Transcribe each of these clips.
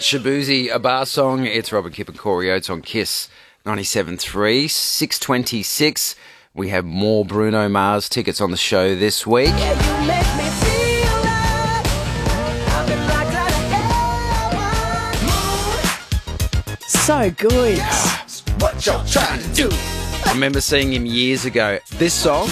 Shabuzi, a bar song. It's Robert Kipp and Corey Oates on Kiss 97.3. 6:26. We have more Bruno Mars tickets on the show this week. So good. What you're trying to do. I remember seeing him years ago. This song,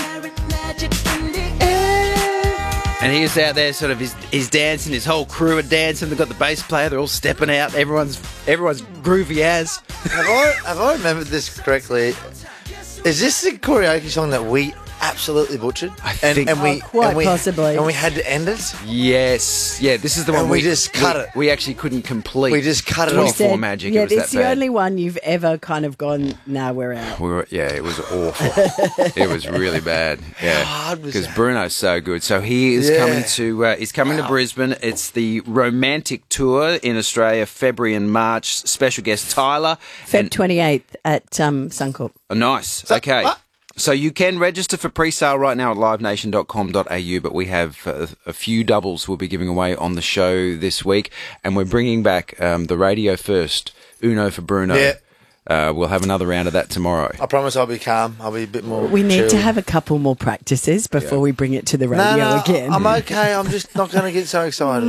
and he was out there sort of, he's dancing, his whole crew are dancing, they've got the bass player, they're all stepping out, everyone's groovy as. Have I remembered this correctly? Is this the karaoke song that we absolutely butchered? Possibly. And we had to end it? Yes. Yeah, this is the one And we just cut it. We actually couldn't complete. We just cut it off. 24 Magic. Yeah, it was it's that the bad. only one you've ever kind of gone, nah, we're out. It was awful. It was really bad. Yeah, hard was because that? Bruno's so good. So he is coming to to Brisbane. It's the Romantic Tour in Australia, February and March. Special guest Tyler. Feb 28th at Suncorp. Oh, nice. Okay. So you can register for pre-sale right now at livenation.com.au, but we have a few doubles we'll be giving away on the show this week, and we're bringing back the Radio First, Uno for Bruno. Yeah. We'll have another round of that tomorrow. I promise I'll be calm. I'll be a bit more We need chill. to have a couple more practices before we bring it to the radio again. I'm okay. I'm just not going to get so excited.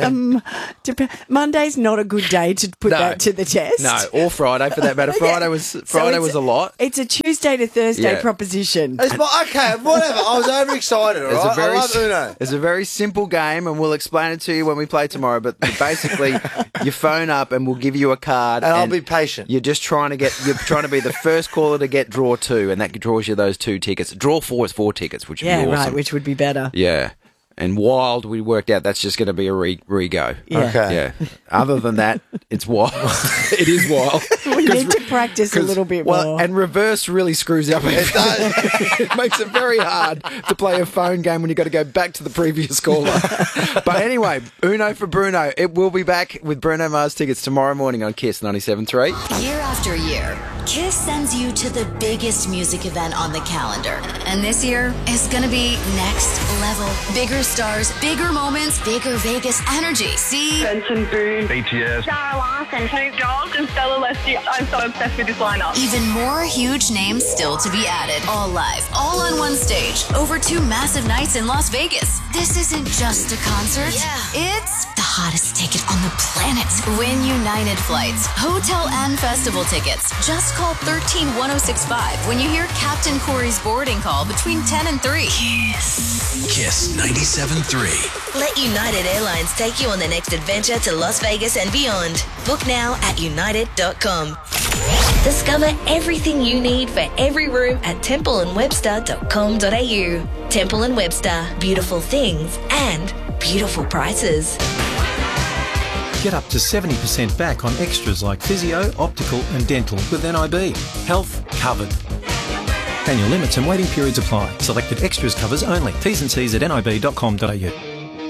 Okay? Monday's not a good day to put that to the test. No, or Friday for that matter. Friday was a lot. It's a Tuesday to Thursday proposition. Okay, whatever. I was overexcited, all right? I love Uno. It's a very simple game, and we'll explain it to you when we play tomorrow. But basically, you phone up and we'll give you a card. And I'll be patient. You're just trying to be the first caller to get draw 2, and that draws you those 2 tickets. Draw 4 is 4 tickets, which would be awesome. Right, which would be better. Yeah. And Wild, we worked out that's just going to be a re-go. Yeah. Okay. Yeah. Other than that, it's Wild. It is Wild. We need to practice a little bit more. And Reverse really screws up. It makes it very hard to play a phone game when you've got to go back to the previous caller. But anyway, Uno for Bruno. It will be back with Bruno Mars tickets tomorrow morning on Kiss 97.3. Year after year, Kiss sends you to the biggest music event on the calendar. And this year is going to be next level. Bigger stars, bigger moments, bigger Vegas energy. See? Benson Boone, BTS, Sarah Larson, Snoop Dogg, and Stella Leslie. I'm so obsessed with this lineup. Even more huge names still to be added. All live, all on one stage, over 2 massive nights in Las Vegas. This isn't just a concert. Yeah. It's the hottest ticket on the planet. Win United flights, hotel and festival tickets. Just call 131065 when you hear Captain Corey's boarding call between 10 and 3. Kiss 97.3. Let United Airlines take you on the next adventure to Las Vegas and beyond. Book now at united.com. Discover everything you need for every room at templeandwebster.com.au. Temple & Webster. Beautiful things and beautiful prices. Get up to 70% back on extras like physio, optical and dental with NIB. Health covered. Annual limits and waiting periods apply. Selected extras covers only. T's and C's at nib.com.au.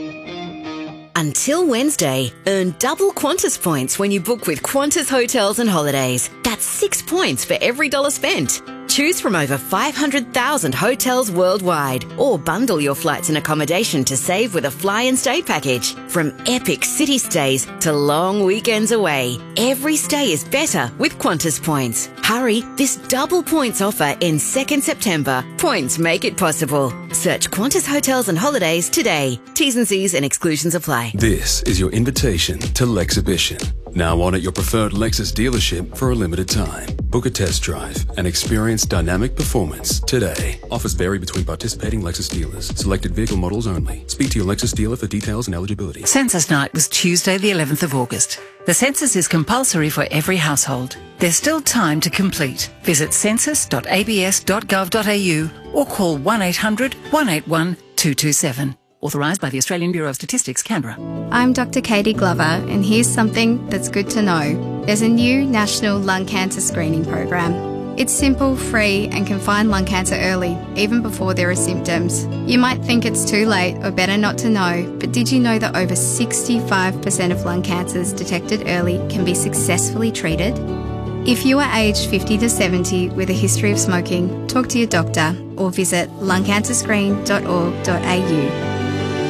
Until Wednesday, earn double Qantas points when you book with Qantas Hotels and Holidays. That's 6 points for every $1 spent. Choose from over 500,000 hotels worldwide, or bundle your flights and accommodation to save with a fly and stay package. From epic city stays to long weekends away, every stay is better with Qantas points. Hurry, this double points offer ends 2nd September. Points make it possible. Search Qantas Hotels and Holidays today. T's and C's and exclusions apply. This is your invitation to Lexhibition. Now on at your preferred Lexus dealership for a limited time. Book a test drive and experience dynamic performance today. Offers vary between participating Lexus dealers. Selected vehicle models only. Speak to your Lexus dealer for details and eligibility. Census night was Tuesday the 11th of August. The census is compulsory for every household. There's still time to complete. Visit census.abs.gov.au or call 1800 181 227. Authorised by the Australian Bureau of Statistics, Canberra. I'm Dr. Katie Glover, and here's something that's good to know. There's a new national lung cancer screening program. It's simple, free, and can find lung cancer early, even before there are symptoms. You might think it's too late or better not to know, but did you know that over 65% of lung cancers detected early can be successfully treated? If you are aged 50 to 70 with a history of smoking, talk to your doctor or visit lungcancerscreen.org.au.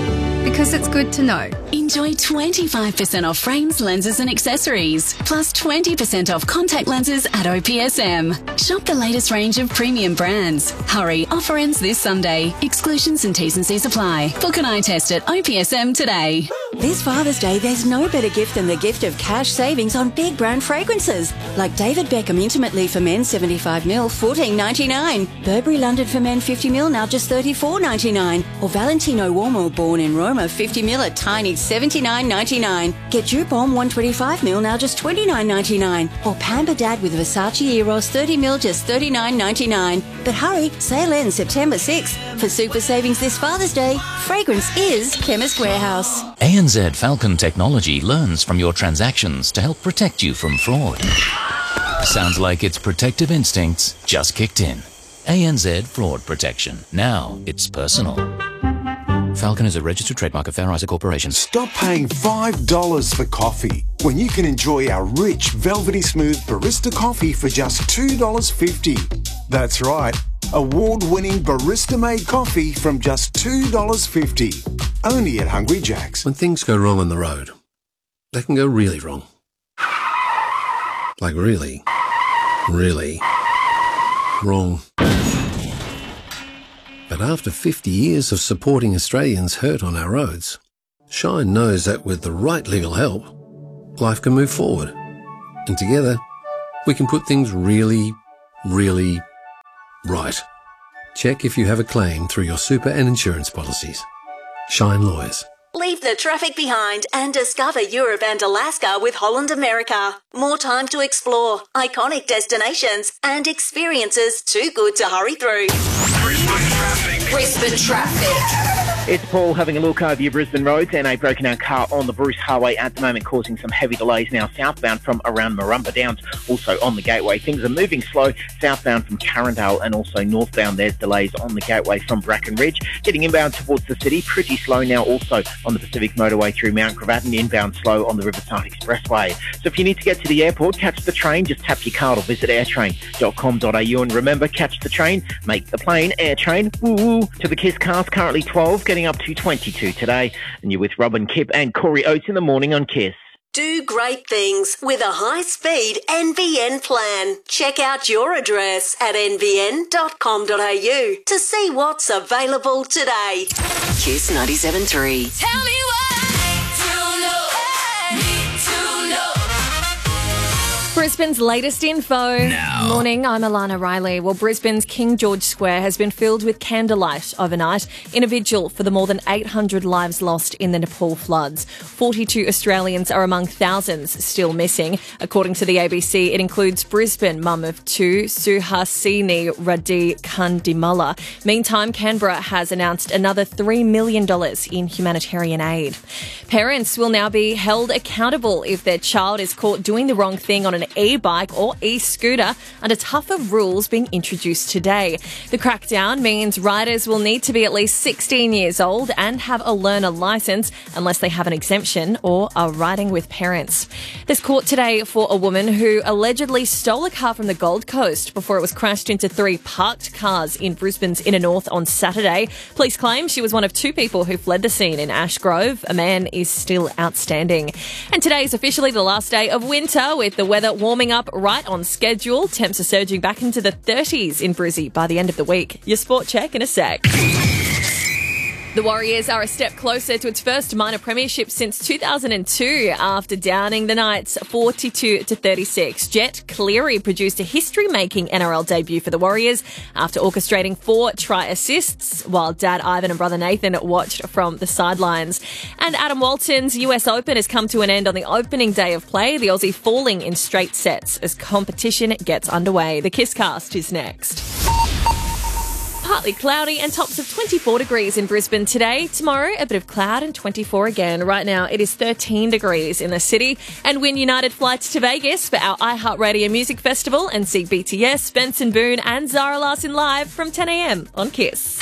because it's good to know. Enjoy 25% off frames, lenses and accessories, plus 20% off contact lenses at OPSM. Shop the latest range of premium brands. Hurry, offer ends this Sunday. Exclusions and T's and C's apply. Book an eye test at OPSM today. This Father's Day, there's no better gift than the gift of cash savings on big brand fragrances. Like David Beckham Intimately for Men 75ml, $14.99. Burberry London for Men 50ml, now just $34.99. Or Valentino Uomo Born in Roma 50ml, a tiny $79.99. Get Jupom 125ml, now just $29.99. Or Pamper Dad with Versace Eros 30ml, just $39.99. But hurry, sale ends September 6th. For super savings this Father's Day, fragrance is Chemist Warehouse. ANZ Falcon Technology learns from your transactions to help protect you from fraud. Sounds like its protective instincts just kicked in. ANZ Fraud Protection. Now it's personal. Falcon is a registered trademark of Fair Isaac Corporation. Stop paying $5 for coffee when you can enjoy our rich, velvety smooth barista coffee for just $2.50. That's right, award-winning barista-made coffee from just $2.50. Only at Hungry Jack's. When things go wrong on the road, they can go really wrong. Like really, really wrong. But after 50 years of supporting Australians hurt on our roads, Shine knows that with the right legal help, life can move forward. And together, we can put things really, really right. Check if you have a claim through your super and insurance policies. Shine Lawyers. Leave the traffic behind and discover Europe and Alaska with Holland America. More time to explore, iconic destinations and experiences too good to hurry through. Brisbane traffic. It's Paul having a look over your Brisbane roads, and a broken down car on the Bruce Highway at the moment causing some heavy delays now southbound from around Marumba Downs, also on the Gateway. Things are moving slow southbound from Carindale, and also northbound there's delays on the Gateway from Bracken Ridge. Getting inbound towards the city, pretty slow now also on the Pacific Motorway through Mount Gravatt, and inbound slow on the Riverside Expressway. So if you need to get to the airport, catch the train, just tap your card or visit airtrain.com.au, and remember, catch the train, make the plane, AirTrain, woo! To the KISS cars, currently 12, getting up to 22 today. And you're with Robin Kipp and Corey Oates in the morning on KISS. Do great things with a high-speed NBN plan. Check out your address at nbn.com.au to see what's available today. KISS 97.3. Tell me Brisbane's latest info. Now. Morning, I'm Alana Riley. Well, Brisbane's King George Square has been filled with candlelight overnight in a vigil for the more than 800 lives lost in the Nepal floods. 42 Australians are among thousands still missing. According to the ABC, it includes Brisbane mum of two, Suhasini Radhi Kandimala. Meantime, Canberra has announced another $3 million in humanitarian aid. Parents will now be held accountable if their child is caught doing the wrong thing on an e-bike or e-scooter under tougher rules being introduced today. The crackdown means riders will need to be at least 16 years old and have a learner licence unless they have an exemption or are riding with parents. There's court today for a woman who allegedly stole a car from the Gold Coast before it was crashed into 3 parked cars in Brisbane's inner north on Saturday. Police claim she was one of 2 people who fled the scene in Ashgrove. A man is still outstanding. And today is officially the last day of winter, with the weather warming up right on schedule. Temps are surging back into the 30s in Brizzy by the end of the week. Your sport check in a sec. The Warriors are a step closer to its first minor premiership since 2002 after downing the Knights 42-36. Jet Cleary produced a history-making NRL debut for the Warriors after orchestrating 4 try assists, while Dad Ivan and brother Nathan watched from the sidelines. And Adam Walton's US Open has come to an end on the opening day of play, the Aussie falling in straight sets as competition gets underway. The KISScast is next. Partly cloudy and tops of 24 degrees in Brisbane today. Tomorrow, a bit of cloud and 24 again. Right now, it is 13 degrees in the city. And win United flights to Vegas for our iHeartRadio Music Festival and see BTS, Benson Boone and Zara Larsson live from 10 a.m. on KISS.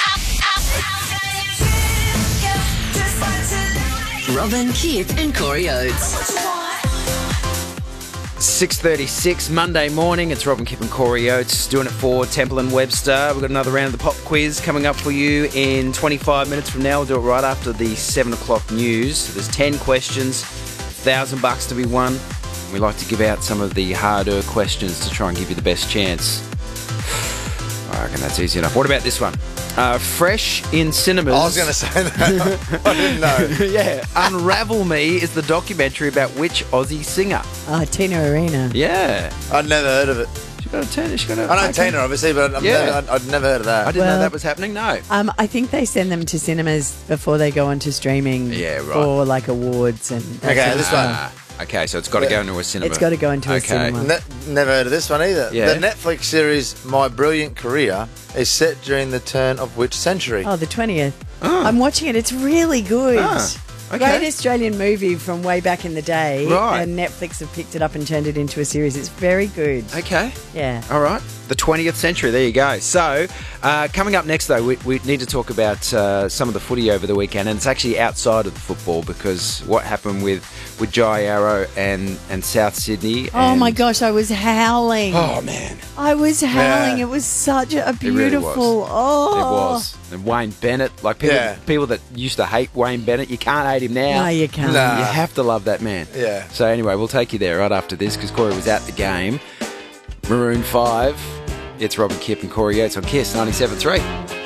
Robin, Kipp and Corey Oates. 6:36 Monday morning. It's Robin Kipp and Corey Oates doing it for Temple and Webster. We've got another round of the pop quiz coming up for you in 25 minutes from now. We'll do it right after the 7 o'clock news. So there's 10 questions, $1,000 to be won. We like to give out some of the harder questions to try and give you the best chance. I reckon that's easy enough. What about this one? Fresh in cinemas. I was going to say that. I didn't know. Yeah. Unravel Me is the documentary about which Aussie singer? Tina Arena. Yeah. I'd never heard of it. I know Tina, obviously, but I'd never heard of that. I didn't know that was happening, no. I think they send them to cinemas before they go onto streaming for like awards and Okay, this one. Okay, so it's got to go into a cinema. It's got to go into a cinema. Never heard of this one either. Yeah. The Netflix series My Brilliant Career is set during the turn of which century? Oh, the 20th. Oh. I'm watching it. It's really good. Okay. Great Australian movie from way back in the day. Right. And Netflix have picked it up and turned it into a series. It's very good. Okay. Yeah. All right. The 20th century. There you go. So, coming up next, though, we need to talk about some of the footy over the weekend. And it's actually outside of the football because what happened with Jai Arrow and South Sydney. Oh, my gosh. I was howling. Oh, man. I was howling. Yeah. It was such a beautiful... It really was. Oh. It was. And Wayne Bennett. Like, people that used to hate Wayne Bennett, you can't hate him now. No, you can't. Nah. You have to love that man. Yeah. So anyway, we'll take you there right after this because Corey was at the game. Maroon 5. It's Robin Kipp and Corey Yates on KISS 97.3.